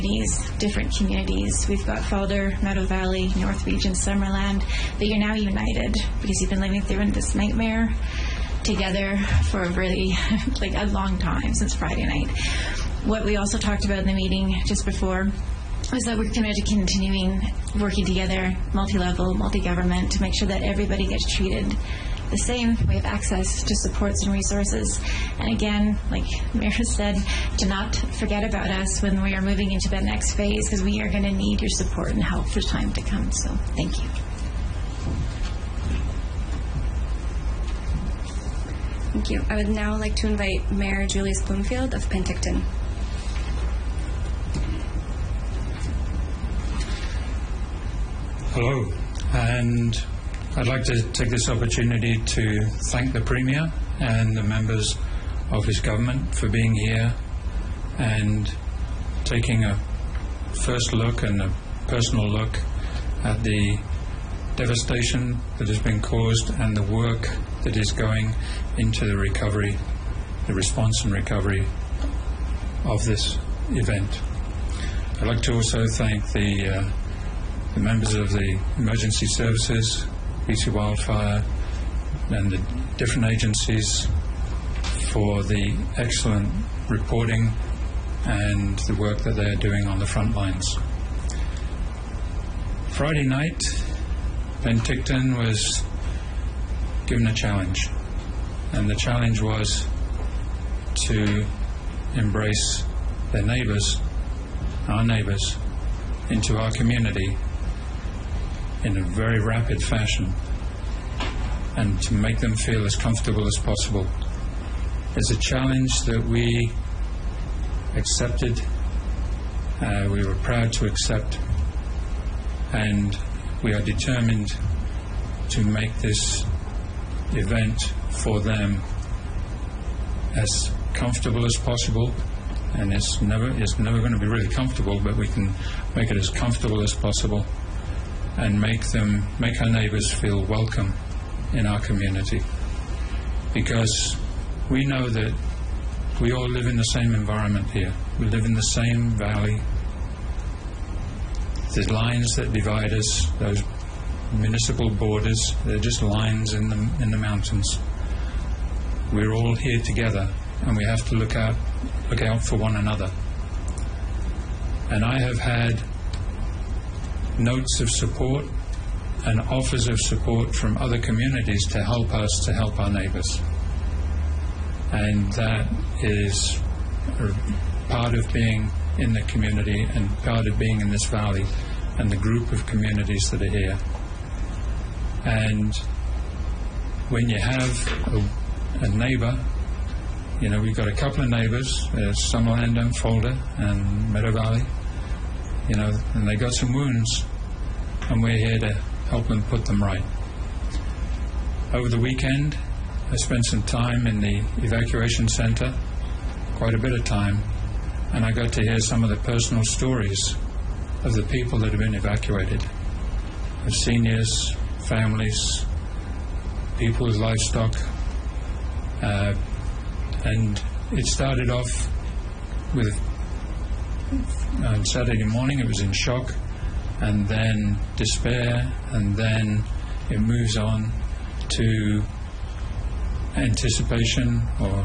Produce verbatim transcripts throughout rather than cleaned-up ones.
these different communities. We've got Falder, Meadow Valley, North Region, Summerland, that you're now united because you've been living through this nightmare together for a really like a long time, since Friday night. What we also talked about in the meeting just before was that we're committed to continuing working together, multi-level, multi-government, to make sure that everybody gets treated the same. We have access to supports and resources. And again, like Mayor said, to not forget about us when we are moving into that next phase, because we are going to need your support and help for time to come. So thank you. Thank you. I would now like to invite Mayor Julius Bloomfield of Penticton. Hello, and I'd like to take this opportunity to thank the Premier and the members of his government for being here and taking a first look and a personal look at the devastation that has been caused and the work that is going into the recovery, the response and recovery of this event. I'd like to also thank the, uh, the members of the emergency services, B C Wildfire, and the different agencies for the excellent reporting and the work that they are doing on the front lines. Friday night, Penticton was given a challenge, and the challenge was to embrace their neighbors, our neighbors, into our community in a very rapid fashion, and to make them feel as comfortable as possible. It's a challenge that we accepted, uh, we were proud to accept, and we are determined to make this event for them as comfortable as possible. And it's never, it's never going to be really comfortable, but we can make it as comfortable as possible and make them, make our neighbors feel welcome in our community. Because we know that we all live in the same environment here. We live in the same valley. The lines that divide us, those municipal borders, they're just lines in the, in the mountains. We're all here together, and we have to look out, look out for one another. And I have had notes of support and offers of support from other communities to help us to help our neighbors. And that is part of being in the community and part of being in this valley and the group of communities that are here. And when you have a, a neighbor, you know, we've got a couple of neighbors, there's Summerland and Falder and Meadow Valley, you know, and they got some wounds, and we're here to help them put them right. Over the weekend, I spent some time in the evacuation center, quite a bit of time, and I got to hear some of the personal stories of the people that have been evacuated, of seniors, families, people with livestock, uh, and it started off with on Saturday morning it was in shock, and then despair, and then it moves on to anticipation or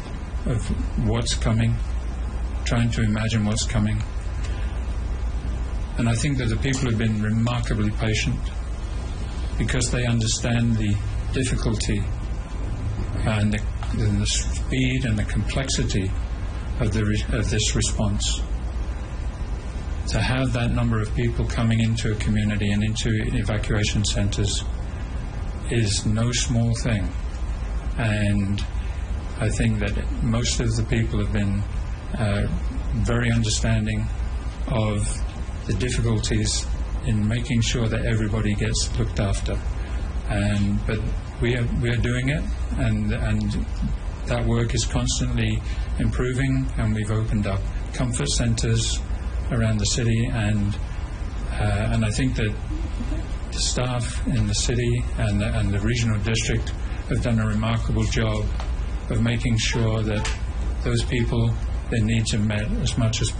of what's coming, trying to imagine what's coming. And I think that the people have been remarkably patient because they understand the difficulty and the, and the speed and the complexity of, the re, of this response. To have that number of people coming into a community and into evacuation centers is no small thing. And I think that most of the people have been uh, very understanding of the difficulties in making sure that everybody gets looked after. And but we are we are doing it, and and that work is constantly improving. And we've opened up comfort centers around the city, and uh, and I think that the staff in the city and the, and the regional district have done a remarkable job of making sure that those people, their needs are met as much as possible.